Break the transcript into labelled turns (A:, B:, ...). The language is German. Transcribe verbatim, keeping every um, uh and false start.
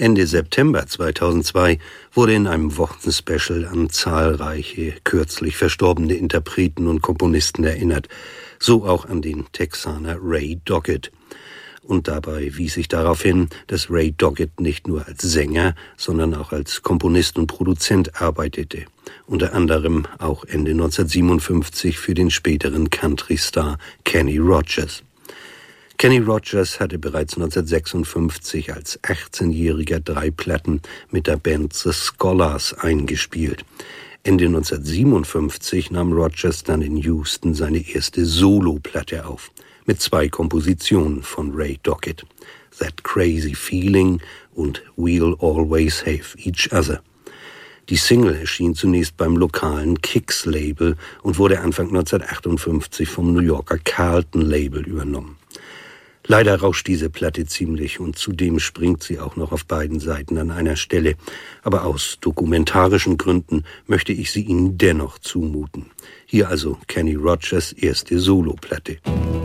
A: Ende September zweitausendzwei wurde in einem Wochenspecial an zahlreiche kürzlich verstorbene Interpreten und Komponisten erinnert, so auch an den Texaner Ray Doggett. Und dabei wies ich darauf hin, dass Ray Doggett nicht nur als Sänger, sondern auch als Komponist und Produzent arbeitete. Unter anderem auch Ende neunzehnhundertsiebenundfünfzig für den späteren Country-Star Kenny Rogers. Kenny Rogers hatte bereits neunzehnhundertsechsundfünfzig als achtzehnjähriger drei Platten mit der Band The Scholars eingespielt. Ende neunzehnhundertsiebenundfünfzig nahm Rogers dann in Houston seine erste Soloplatte auf, mit zwei Kompositionen von Ray Doggett, That Crazy Feeling und We'll Always Have Each Other. Die Single erschien zunächst beim lokalen Kicks-Label und wurde Anfang neunzehnhundertachtundfünfzig vom New Yorker Carlton-Label übernommen. Leider rauscht diese Platte ziemlich und zudem springt sie auch noch auf beiden Seiten an einer Stelle. Aber aus dokumentarischen Gründen möchte ich sie Ihnen dennoch zumuten. Hier also Kenny Rogers' erste Soloplatte.